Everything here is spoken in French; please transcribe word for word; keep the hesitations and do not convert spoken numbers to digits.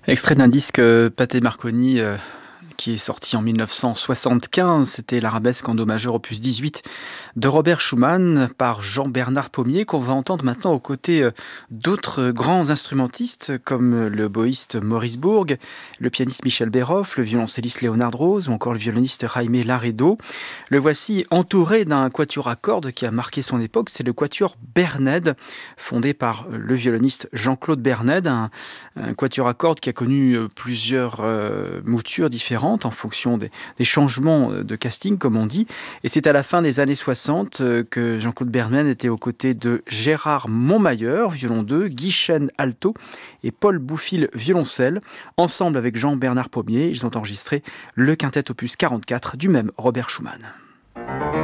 Extrait d'un disque euh, Pathé Marconi euh, qui est sorti en mille neuf cent soixante-quinze. C'était l'arabesque en do majeur opus dix-huit de Robert Schumann par Jean-Bernard Pommier, qu'on va entendre maintenant aux côtés euh, d'autres grands instrumentistes comme le boïste Maurice Bourg, le pianiste Michel Béroff, le violoncelliste Léonard Rose ou encore le violoniste Jaime Laredo. Le voici entouré d'un quatuor à cordes qui a marqué son époque, c'est le quatuor Bernède, fondé par le violoniste Jean-Claude Bernède, un, un quatuor à cordes qui a connu plusieurs euh, moutures différentes en fonction des, des changements de casting, comme on dit. Et c'est à la fin des années soixante euh, que Jean-Claude Bernède était aux côtés de Gérard Montmayor, violon deux, Guy Chesne, alto, et Paul Bouffil, violoncelle. Ensemble avec Jean-Bernard Pommier, ils ont enregistré le quintet opus quarante-quatre du même Robert Schumann.